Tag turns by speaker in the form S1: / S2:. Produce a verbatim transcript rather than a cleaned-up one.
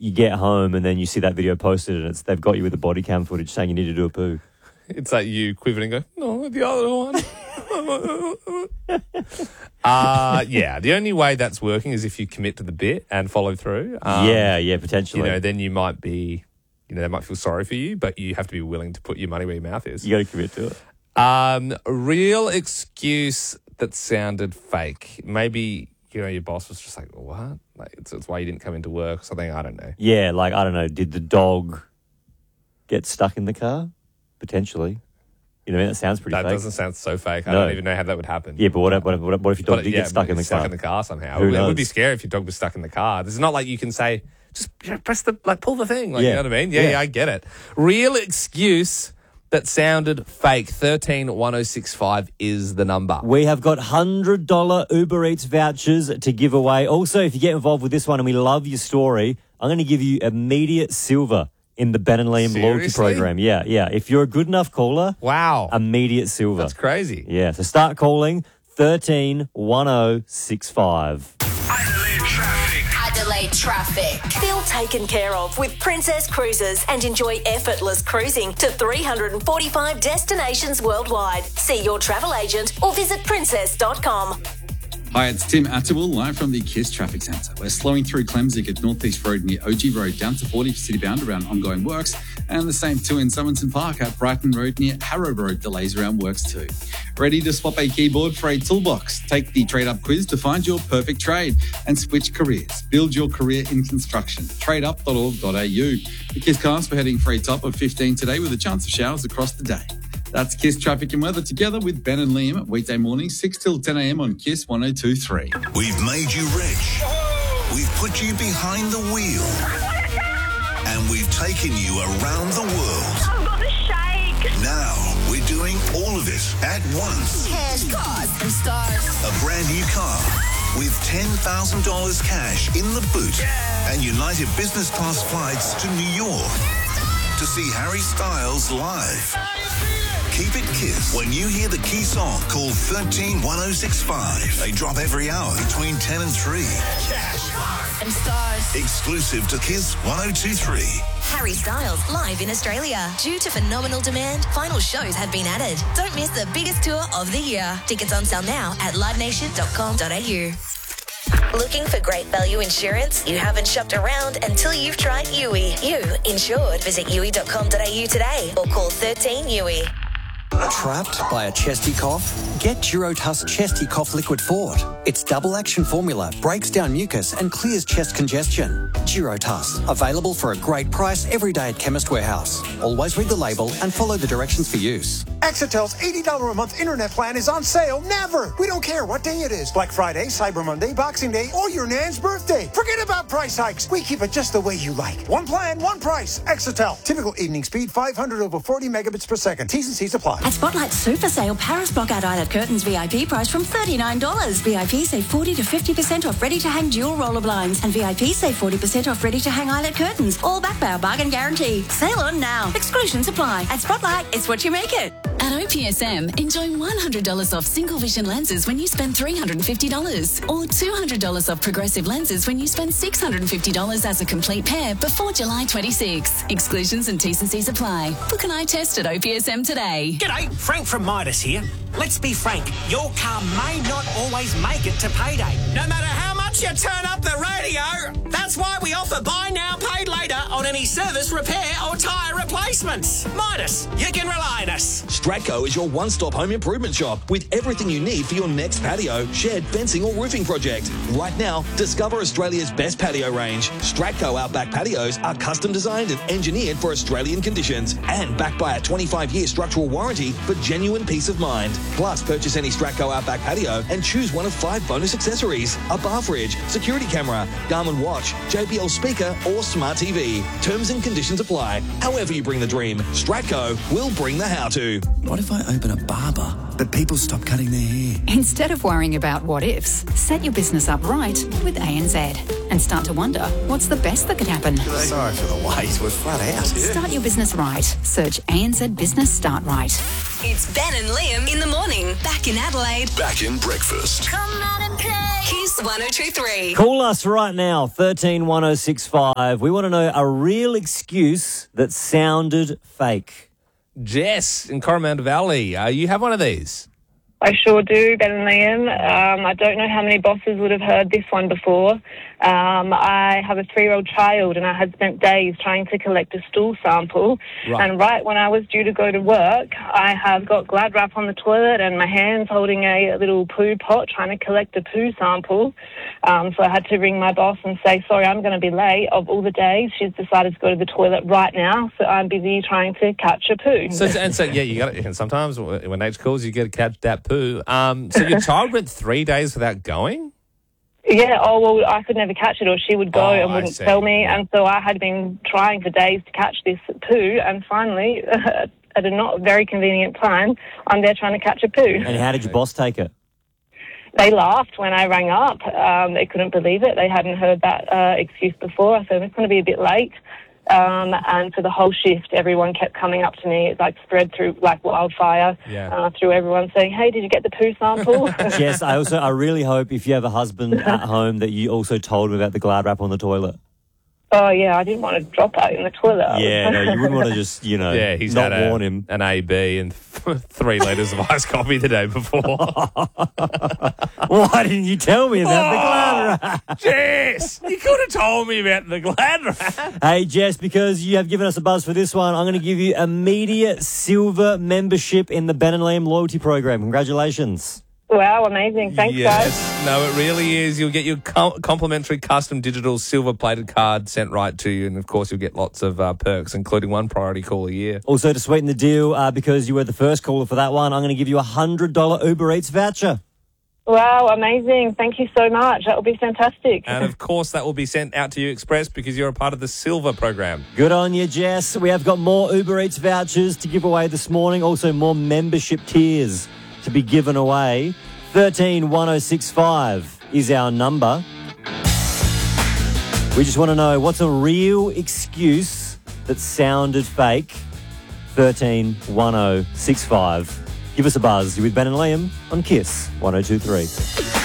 S1: you get home and then you see that video posted and it's they've got you with the body cam footage saying you need to do a poo.
S2: It's like you quivering and go, no, the other one. uh, yeah, the only way that's working is if you commit to the bit and follow through. Um,
S1: yeah, yeah, potentially.
S2: You know, then you might be, you know, they might feel sorry for you, but you have to be willing to put your money where your mouth is.
S1: You got to commit to it.
S2: Um, real excuse that sounded fake. Maybe, you know, your boss was just like, what? Like, it's, it's why you didn't come into work or something. I don't know.
S1: Yeah, like, I don't know. Did the dog get stuck in the car? Potentially. You know, that sounds pretty
S2: that
S1: fake.
S2: That doesn't sound so fake. I
S1: no.
S2: don't even know how that would happen.
S1: Yeah, but what, what, what, what if your dog but, did
S2: yeah,
S1: get stuck in the
S2: stuck
S1: car?
S2: Stuck in the car somehow.
S1: Who
S2: it,
S1: knows?
S2: It would be scary if your dog was stuck in the car. It's not like you can say, just you know, press the, like, pull the thing. Like,
S1: yeah.
S2: You know what I mean? Yeah,
S1: yeah,
S2: yeah, I get it. Real excuse that sounded fake. thirteen one oh six five is the number.
S1: We have got one hundred dollars Uber Eats vouchers to give away. Also, if you get involved with this one and we love your story, I'm going to give you immediate silver in the Ben and Liam
S2: Seriously?
S1: loyalty program. Yeah, yeah. If you're a good enough caller,
S2: wow,
S1: immediate silver.
S2: That's crazy.
S1: Yeah, so start calling thirteen one oh six five.
S3: Adelaide traffic.
S4: Adelaide traffic. Feel taken care of with Princess Cruises and enjoy effortless cruising to three hundred forty-five destinations worldwide. See your travel agent or visit princess dot com.
S5: Hi, it's Tim Atterwell, live from the KISS Traffic Centre. We're slowing through Clemsig at North East Road near O G Road down to forty for City Bound around ongoing works, and the same too in Somerton Park at Brighton Road near Harrow Road, delays around works too. Ready to swap a keyboard for a toolbox? Take the Trade Up quiz to find your perfect trade and switch careers. Build your career in construction. trade up dot org dot a u. The KISS cast, we're heading for a top of fifteen today with a chance of showers across the day. That's KISS Traffic and Weather together with Ben and Liam, weekday mornings, six till ten a.m. on KISS one oh two point three.
S3: We've made you rich. We've put you behind the wheel. And we've taken you around the world.
S6: I've got the shake.
S3: Now we're doing all of it at once.
S4: Cash, cars, and stars.
S3: A brand new car with ten thousand dollars cash in the boot. Yeah. And United Business Class flights to New York to see Harry Styles live. Keep it KISS. When you hear the key song, call thirteen one oh six five. They drop every hour between ten and three.
S4: Cash and stars.
S3: Exclusive to KISS one oh two point three.
S4: Harry Styles live in Australia. Due to phenomenal demand, final shows have been added. Don't miss the biggest tour of the year. Tickets on sale now at live nation dot com dot a u. Looking for great value insurance? You haven't shopped around until you've tried U I. You insured. Visit U I dot com dot a u today or call thirteen U I.
S7: Trapped by a chesty cough? Get Durotuss Chesty Cough Liquid Fort. Its double action formula breaks down mucus and clears chest congestion. Durotuss, available for a great price every day at Chemist Warehouse. Always read the label and follow the directions for use.
S8: Exitel's eighty dollars a month internet plan is on sale never. We don't care what day it is. Black Friday, Cyber Monday, Boxing Day, or your nan's birthday. Forget about price hikes. We keep it just the way you like. One plan, one price. Exitel. Typical evening speed, five hundred over forty megabits per second. T's and C's apply.
S9: At Spotlight Super Sale, Paris Blockout Eyelet Curtains V I P price from thirty-nine dollars. V I P save forty to fifty percent off ready-to-hang dual roller blinds. And V I P save forty percent off ready-to-hang eyelet curtains. All backed by our bargain guarantee. Sale on now. Exclusions apply. At Spotlight, it's what you make it.
S10: At O P S M, enjoy one hundred dollars off single vision lenses when you spend three hundred fifty dollars. Or two hundred dollars off progressive lenses when you spend six hundred fifty dollars as a complete pair before July twenty-sixth. Exclusions and T's and C's apply. Book an eye test at O P S M today.
S11: G'day, Frank from Midas here. Let's be frank, your car may not always make it to payday. No matter how much you turn up the radio, that's why we offer buy now, paid later on any service, repair or tyre replacements. Midas, you can rely on us.
S12: Stratco is your one-stop home improvement shop with everything you need for your next patio, shed, fencing or roofing project. Right now, discover Australia's best patio range. Stratco Outback Patios are custom designed and engineered for Australian conditions and backed by a twenty-five year structural warranty for genuine peace of mind. Plus, purchase any Stratco Outback patio and choose one of five bonus accessories: a bar fridge, security camera, Garmin watch, J B L speaker or smart T V. Terms and conditions apply. However you bring the dream, Stratco will bring the how-to.
S13: What if I
S6: I open a barber, but people stop cutting their hair?
S13: Instead of worrying about what ifs, set your business up right with A N Z and start to wonder what's the best that could happen.
S6: Sorry for the wait, we're flat out.
S13: Start your business right. Search A N Z Business Start Right.
S4: It's Ben and Liam in the morning. Back in Adelaide.
S3: Back in breakfast.
S4: Come out and play. Kiss one oh two three.
S1: Call us right now, thirteen one oh six five. We want to know a real excuse that sounded fake.
S2: Jess in Coromandel Valley, uh, you have one of these?
S14: I sure do, Ben and Liam. Um, I don't know how many bosses would have heard this one before. Um, I have a three-year-old child, and I had spent days trying to collect a stool sample.
S15: Right.
S14: And right when I was due to go to work, I have got Glad wrap on the toilet and my hands holding a little poo pot trying to collect a poo sample. Um, so I had to ring my boss and say, sorry, I'm going to be late. Of all the days, she's decided to go to the toilet right now, so I'm busy trying to catch a poo.
S2: So, and so, yeah, you got it. And sometimes when H calls, you get to catch that poo. Um, so your child went three days without going?
S14: Yeah, oh, well, I could never catch it, or she would go
S2: Oh,
S14: and
S2: I
S14: wouldn't
S2: see.
S14: tell me. And so I had been trying for days to catch this poo, and finally, at a not very convenient time, I'm there trying to catch a poo.
S1: And how did your boss take it?
S14: They laughed when I rang up. Um, they couldn't believe it. They hadn't heard that uh, excuse before. I said, it's going to be a bit late. Um, and for the whole shift, everyone kept coming up to me. It like spread through like wildfire
S1: Yeah.
S14: uh, through everyone saying, hey, did you get the poo sample?
S1: Jess, I also I really hope if you have a husband at home that you also told him about the Glad wrap on the toilet.
S14: Oh, yeah, I didn't want to drop that in the toilet.
S1: Yeah, no, you wouldn't want to just, you know,
S2: yeah, he's
S1: not
S2: had a,
S1: warn him.
S2: an A B and three litres of iced coffee the day before.
S1: Why didn't you tell me about the Glad wrap?
S2: Jess, you could have told me about the Glad wrap.
S1: Hey, Jess, because you have given us a buzz for this one, I'm going to give you immediate silver membership in the Ben and Liam loyalty program. Congratulations.
S14: Wow, amazing. Thanks,
S2: yes.
S14: guys.
S2: No, it really is. You'll get your com- complimentary custom digital silver-plated card sent right to you. And, of course, you'll get lots of uh, perks, including one priority call a year.
S1: Also, to sweeten the deal, uh, because you were the first caller for that one, I'm going to give you a one hundred dollars Uber Eats voucher.
S14: Wow, amazing. Thank you so much. That will be fantastic.
S2: And, of course, that will be sent out to you express because you're a part of the silver program.
S1: Good on you, Jess. We have got more Uber Eats vouchers to give away this morning. Also, more membership tiers to be given away. thirteen one oh six five is our number. We just want to know what's a real excuse that sounded fake. thirteen one oh six five. Give us a buzz. You're with Ben and Liam on Kiss one oh two three.